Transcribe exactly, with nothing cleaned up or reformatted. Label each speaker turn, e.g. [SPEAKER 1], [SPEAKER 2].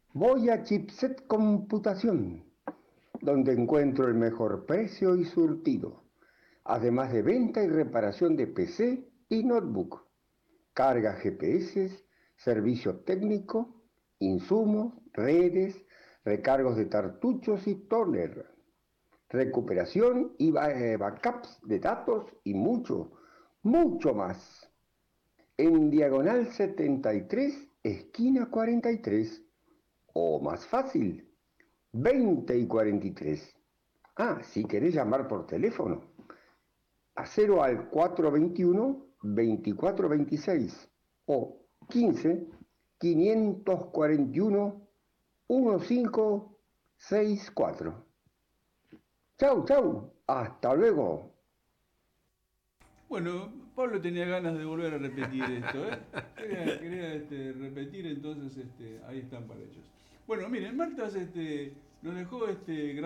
[SPEAKER 1] Voy a Chipset Computación, donde encuentro el mejor precio y surtido, además de venta y reparación de P C y notebook, carga G P S, servicio técnico, insumos, redes, recargos de cartuchos y toner, recuperación y eh, backups de datos y mucho, mucho más. En diagonal setenta y tres, esquina cuarenta y tres, o más fácil, veinte y cuarenta y tres. Ah, si querés llamar por teléfono, a cero al cuatrocientos veintiuno, veinticuatro veintiséis o quince, quinientos cuarenta y uno, quince sesenta y cuatro. Chau, chau, hasta luego.
[SPEAKER 2] Bueno, Pablo tenía ganas de volver a repetir esto, ¿eh? Quería, quería, este, repetir, entonces este, ahí están para ellos. Bueno, miren, Marta este, nos dejó este,